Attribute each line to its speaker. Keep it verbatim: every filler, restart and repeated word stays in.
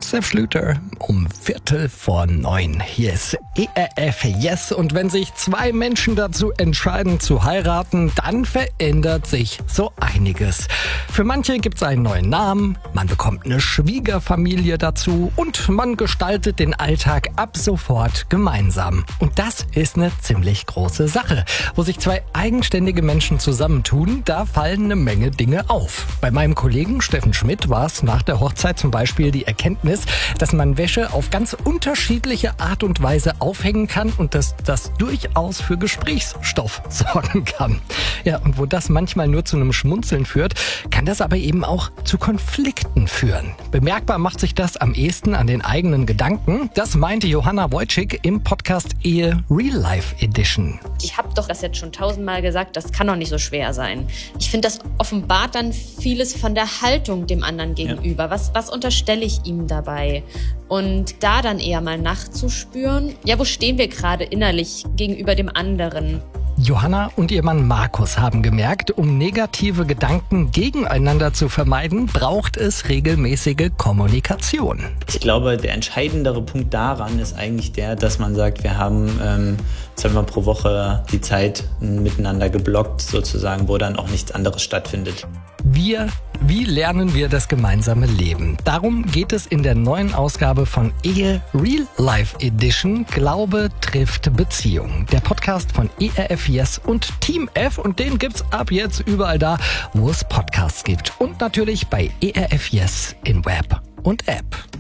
Speaker 1: Josef Schlüter um Viertel vor neun. Hier ist E R F Yes. Und wenn sich zwei Menschen dazu entscheiden zu heiraten, dann verändert sich so einiges. Für manche gibt es einen neuen Namen, man bekommt eine Schwiegerfamilie dazu und man gestaltet den Alltag ab sofort gemeinsam. Und das ist eine ziemlich große Sache. Wo sich zwei eigenständige Menschen zusammentun, da fallen eine Menge Dinge auf. Bei meinem Kollegen Steffen Schmidt war es nach der Hochzeit zum Beispiel die Erkenntnis, dass man Wäsche auf ganz unterschiedliche Art und Weise aufhängen kann und dass das durchaus für Gesprächsstoff sorgen kann. Ja, und wo das manchmal nur zu einem Schmunzeln führt, kann das aber eben auch zu Konflikten führen. Bemerkbar macht sich das am ehesten an den eigenen Gedanken. Das meinte Johanna Wojcik im Podcast Ehe Real Life Edition.
Speaker 2: Ich habe doch das jetzt schon tausendmal gesagt, das kann doch nicht so schwer sein. Ich finde, das offenbart dann vieles von der Haltung dem anderen gegenüber. Ja. Was, was unterstelle ich ihm dabei? Und da dann eher mal nachzuspüren, ja, wo stehen wir gerade innerlich gegenüber dem anderen?
Speaker 1: Johanna und ihr Mann Markus haben gemerkt, um negative Gedanken gegeneinander zu vermeiden, braucht es regelmäßige Kommunikation.
Speaker 3: Ich glaube, der entscheidendere Punkt daran ist eigentlich der, dass man sagt, wir haben ähm, zweimal pro Woche die Zeit miteinander geblockt, sozusagen, wo dann auch nichts anderes stattfindet.
Speaker 1: Wir, wie lernen wir das gemeinsame Leben? Darum geht es in der neuen Ausgabe von Ehe Real Life Edition. Glaube trifft Beziehung. Der Podcast von E R F Yes und Team F, und den gibt's ab jetzt überall da, wo es Podcasts gibt. Und natürlich bei E R F Yes in Web und App.